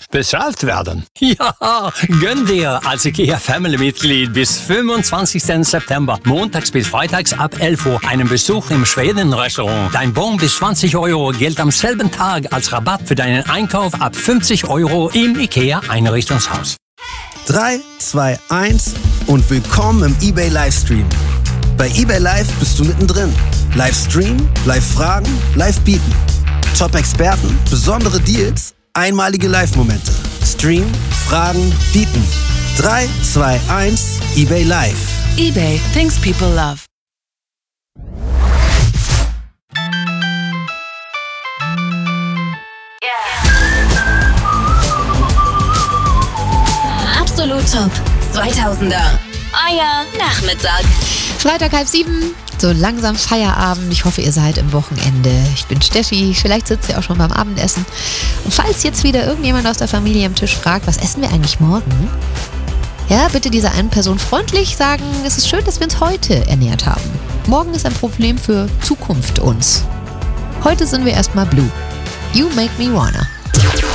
bestraft werden. Ja, gönn dir als IKEA Family-Mitglied bis 25. September, montags bis freitags ab 11 Uhr, einen Besuch im Schweden-Restaurant. Dein Bon bis 20 Euro gilt am selben Tag als Rabatt für deinen Einkauf ab 50 Euro im IKEA-Einrichtungshaus. 3, 2, 1 und willkommen im eBay Livestream. Bei eBay Live bist du mittendrin. Livestream, Live-Fragen, Live-Bieten. Top-Experten, besondere Deals, einmalige Live-Momente. Stream, Fragen, Bieten. 3, 2, 1, eBay Live. eBay, things people love. Absolut Top 2000er. Euer Nachmittag. Freitag 6:30, so langsam Feierabend. Ich hoffe, ihr seid im Wochenende. Ich bin Steffi, vielleicht sitzt ihr auch schon beim Abendessen. Und falls jetzt wieder irgendjemand aus der Familie am Tisch fragt, was essen wir eigentlich morgen? Ja, bitte dieser einen Person freundlich sagen, es ist schön, dass wir uns heute ernährt haben. Morgen ist ein Problem für Zukunft uns. Heute sind wir erstmal Blue. You make me wanna.